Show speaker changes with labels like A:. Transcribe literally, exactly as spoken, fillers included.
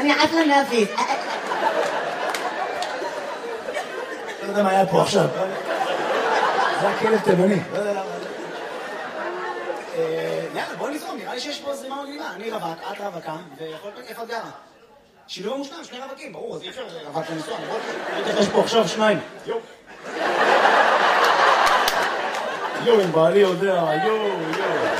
A: אני אחלה נאפית.
B: לא יודע מה היה פה עכשיו. זה הכלב תימני. לא יודע למה. יאללה, בוא נזרום, נראה לי שיש פה זרימה מגניבה. אני רווק, את רווקה, ויכול להיות איפה את גרה. שילוב מושלם, שני רווקים, ברור, אז אי אפשר רווק לנסוע. יש פה עכשיו שניים. יו. יו, אם בעלי יודע, יו, יו.